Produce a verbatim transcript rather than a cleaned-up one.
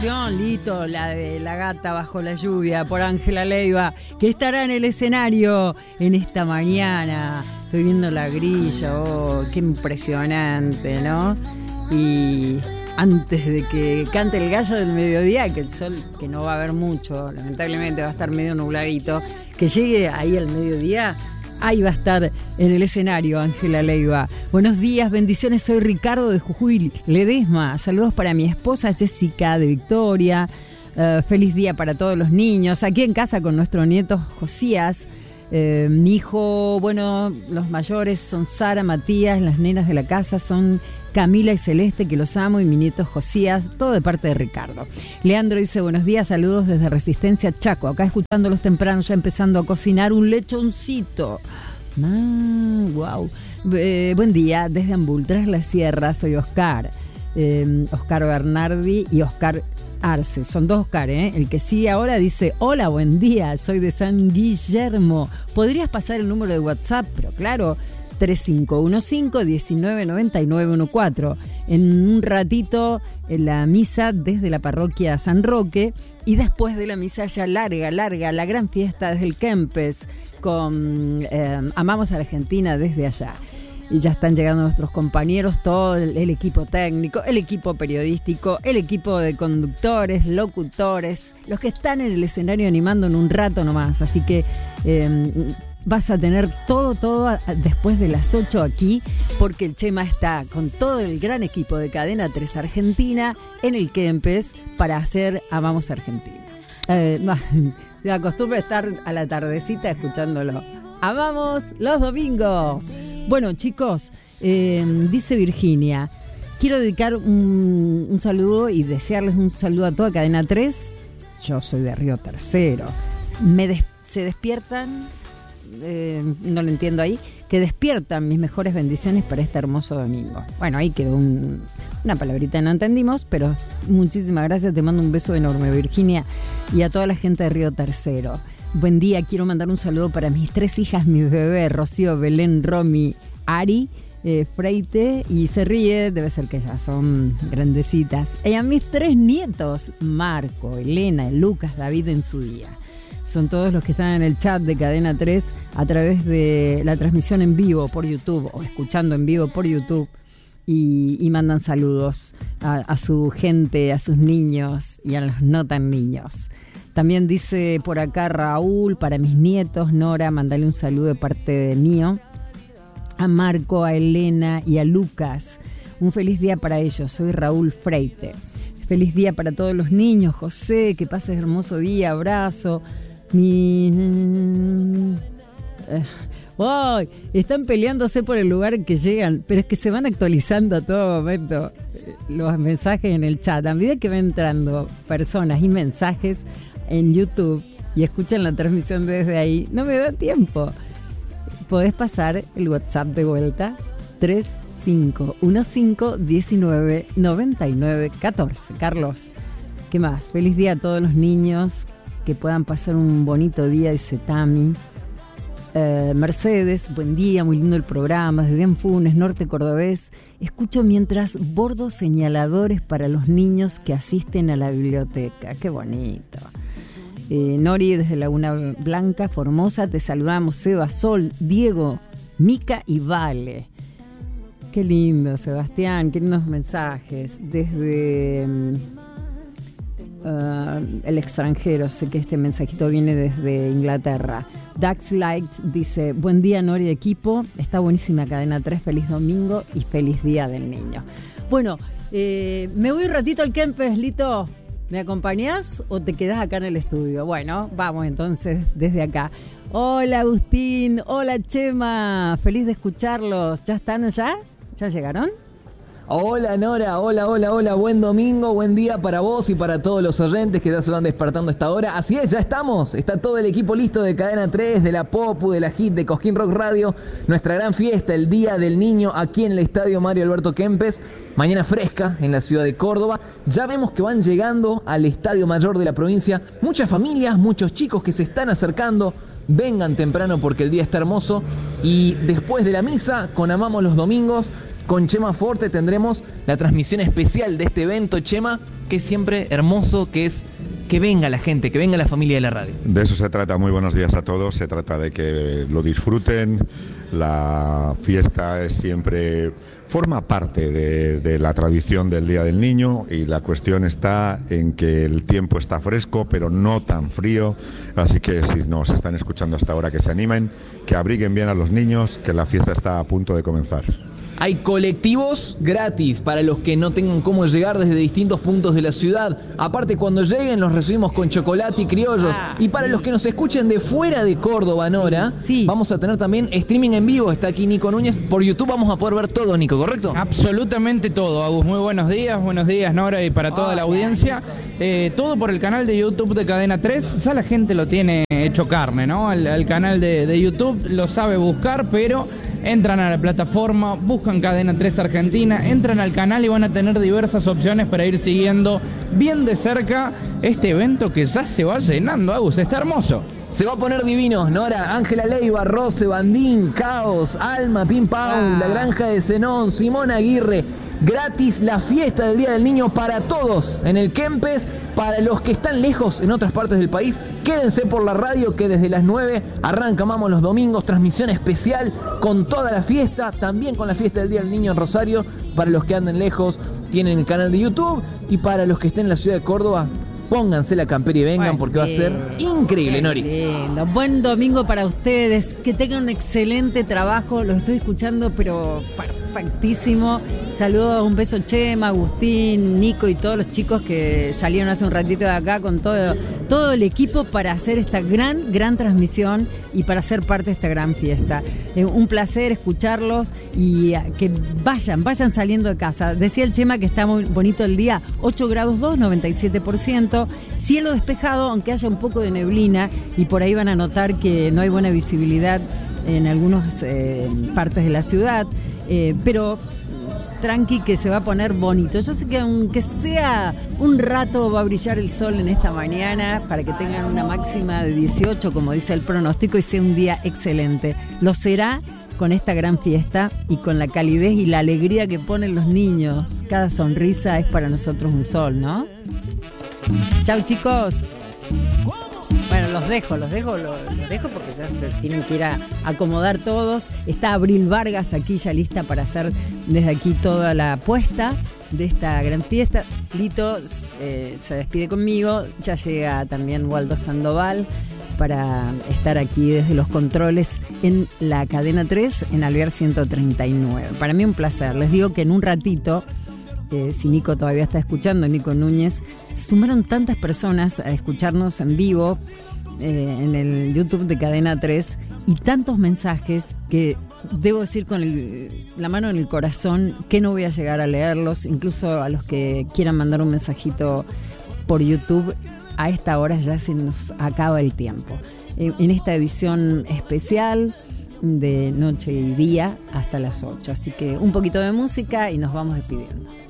Lito, la de La gata bajo la lluvia, por Ángela Leiva, que estará en el escenario en esta mañana. Estoy viendo la grilla, oh, qué impresionante, ¿no? Y antes de que cante el gallo del mediodía, que el sol, que no va a haber mucho, lamentablemente va a estar medio nubladito, que llegue ahí al mediodía. Ahí va a estar en el escenario Ángela Leiva. Buenos días, bendiciones, soy Ricardo de Jujuy Ledesma. Saludos para mi esposa Jessica de Victoria. Uh, feliz día para todos los niños. Aquí en casa con nuestro nieto Josías. Uh, mi hijo, bueno, los mayores son Sara, Matías, las nenas de la casa son Camila y Celeste, que los amo, y mi nieto Josías, todo de parte de Ricardo. Leandro dice, buenos días, saludos desde Resistencia Chaco, acá escuchándolos temprano, ya empezando a cocinar un lechoncito. Ah, wow. Eh, buen día, desde Ambul, tras la sierra, soy Oscar, eh, Oscar Bernardi y Oscar Arce, son dos Oscar, ¿eh? El que sigue ahora dice, hola, buen día, soy de San Guillermo, ¿podrías pasar el número de WhatsApp? Pero claro, tres cinco uno cinco, uno nueve nueve nueve uno cuatro. En un ratito en la misa desde la parroquia San Roque y después de la misa ya larga, larga, la gran fiesta desde el Kempes con eh, Amamos a la Argentina desde allá. Y ya están llegando nuestros compañeros, todo el, el equipo técnico, el equipo periodístico, el equipo de conductores, locutores, los que están en el escenario animando en un rato nomás. Así que Eh, vas a tener todo, todo después de las ocho aquí, porque el Chema está con todo el gran equipo de Cadena tres Argentina en el Kempes para hacer Amamos Argentina. Eh, me acostumbro a estar a la tardecita escuchándolo. Amamos los domingos. Bueno, chicos, eh, dice Virginia, quiero dedicar un, un saludo y desearles un saludo a toda Cadena tres. Yo soy de Río Tercero. Me des- se despiertan... Eh, no lo entiendo ahí, que despiertan mis mejores bendiciones para este hermoso domingo. Bueno, ahí quedó un, una palabrita, no entendimos, pero muchísimas gracias, te mando un beso enorme, Virginia, y a toda la gente de Río Tercero. Buen día, quiero mandar un saludo para mis tres hijas, mis bebés, Rocío, Belén, Romy, Ari, eh, Freite, y se ríe, debe ser que ya son grandecitas. Y a mis tres nietos, Marco, Elena, Lucas, David en su día. Son todos los que están en el chat de Cadena tres a través de la transmisión en vivo por YouTube o escuchando en vivo por YouTube y, y mandan saludos a, a su gente, a sus niños y a los no tan niños. También dice por acá Raúl, para mis nietos, Nora, mandale un saludo de parte de mío, a Marco, a Elena y a Lucas. Un feliz día para ellos, soy Raúl Freite. Feliz día para todos los niños, José, que pases hermoso día, abrazo. Mi... Oh, están peleándose por el lugar que llegan, pero es que se van actualizando a todo momento los mensajes en el chat. A medida que van entrando personas y mensajes en YouTube y escuchan la transmisión desde ahí, no me da tiempo. Podés pasar el WhatsApp de vuelta, tres cinco uno cinco, uno nueve nueve nueve uno cuatro. Carlos, ¿qué más? Feliz día a todos los niños, que puedan pasar un bonito día, dice Tami. Uh, Mercedes, buen día, muy lindo el programa, desde Anfunes, norte cordobés. Escucho mientras bordo señaladores para los niños que asisten a la biblioteca. Qué bonito. Eh, Nori, desde Laguna Blanca, Formosa, te saludamos. Seba, Sol, Diego, Mica y Vale. Qué lindo, Sebastián, qué lindos mensajes. Desde... Uh, el extranjero, sé que este mensajito viene desde Inglaterra. Dax Light dice, buen día Nori equipo, está buenísima Cadena tres, feliz domingo y feliz día del niño. Bueno, eh, me voy un ratito al Kempes, Lito, ¿me acompañás o te quedás acá en el estudio? Bueno, vamos entonces desde acá. Hola Agustín, hola Chema, feliz de escucharlos. ¿Ya están allá? ¿Ya llegaron? Hola Nora, hola, hola, hola, buen domingo, buen día para vos y para todos los oyentes que ya se van despertando a esta hora. Así es, ya estamos, está todo el equipo listo de Cadena tres, de la Popu, de la Hit, de Cosquín Rock Radio. Nuestra gran fiesta, el Día del Niño, aquí en el Estadio Mario Alberto Kempes. Mañana fresca en la ciudad de Córdoba. Ya vemos que van llegando al Estadio Mayor de la provincia muchas familias, muchos chicos que se están acercando. Vengan temprano porque el día está hermoso. Y después de la misa, con Amamos los Domingos, con Chema Forte tendremos la transmisión especial de este evento, Chema, que es siempre hermoso, que es que venga la gente, que venga la familia de la radio. De eso se trata. Muy buenos días a todos. Se trata de que lo disfruten. La fiesta es siempre forma parte de, de la tradición del Día del Niño, y la cuestión está en que el tiempo está fresco, pero no tan frío. Así que si nos están escuchando hasta ahora, que se animen, que abriguen bien a los niños, que la fiesta está a punto de comenzar. Hay colectivos gratis para los que no tengan cómo llegar desde distintos puntos de la ciudad. Aparte, cuando lleguen los recibimos con chocolate y criollos. Ah, y para sí. los que nos escuchen de fuera de Córdoba, Nora, sí, sí. vamos a tener también streaming en vivo. Está aquí Nico Núñez. Por YouTube vamos a poder ver todo, Nico, ¿correcto? Absolutamente todo, Agus. Muy buenos días, buenos días, Nora, y para toda oh, la audiencia. Eh, todo por el canal de YouTube de Cadena tres. Ya la gente lo tiene hecho carne, ¿no? El, el canal de, de YouTube lo sabe buscar, pero entran a la plataforma, buscan Cadena tres Argentina, entran al canal y van a tener diversas opciones para ir siguiendo bien de cerca este evento que ya se va llenando, Agus, está hermoso. Se va a poner divinos, Nora, Ángela Leiva, Rose, Bandín, Caos, Alma, Pim Pau, ah. La Granja de Zenón, Simón Aguirre. Gratis la fiesta del Día del Niño para todos en el Kempes. Para los que están lejos en otras partes del país, quédense por la radio, que desde las nueve arranca Mamo los domingos, transmisión especial con toda la fiesta, también con la fiesta del Día del Niño en Rosario. Para los que anden lejos, tienen el canal de YouTube, y para los que estén en la ciudad de Córdoba, pónganse la campera y vengan, porque va a ser increíble, Nori. Lindo. Buen domingo para ustedes, que tengan un excelente trabajo, los estoy escuchando, pero perfectísimo. Saludos, un beso Chema, Agustín, Nico y todos los chicos que salieron hace un ratito de acá con todo, todo el equipo para hacer esta gran, gran transmisión y para ser parte de esta gran fiesta. Eh, un placer escucharlos y que vayan, vayan saliendo de casa. Decía el Chema que está muy bonito el día, ocho grados dos, noventa y siete por ciento, cielo despejado, aunque haya un poco de neblina, y por ahí van a notar que no hay buena visibilidad en algunas eh, partes de la ciudad, eh, pero tranqui, que se va a poner bonito. Yo sé que aunque sea un rato va a brillar el sol en esta mañana, para que tengan una máxima de dieciocho, como dice el pronóstico, y sea un día excelente. Lo será con esta gran fiesta y con la calidez y la alegría que ponen los niños. Cada sonrisa es para nosotros un sol, ¿no? Chau, chicos. Bueno, los dejo, los dejo, los, los dejo porque ya se tienen que ir a acomodar todos. Está Abril Vargas aquí ya lista para hacer desde aquí toda la apuesta de esta gran fiesta. Lito eh, se despide conmigo, ya llega también Waldo Sandoval para estar aquí desde los controles en la Cadena tres, en Alvear ciento treinta y nueve. Para mí un placer. Les digo que en un ratito, Eh, si Nico todavía está escuchando, Nico Núñez, se sumaron tantas personas a escucharnos en vivo eh, en el YouTube de Cadena tres, y tantos mensajes que debo decir con el, la mano en el corazón que no voy a llegar a leerlos, incluso a los que quieran mandar un mensajito por YouTube. A esta hora ya se nos acaba el tiempo. Eh, en esta edición especial de noche y día hasta las ocho. Así que un poquito de música y nos vamos despidiendo.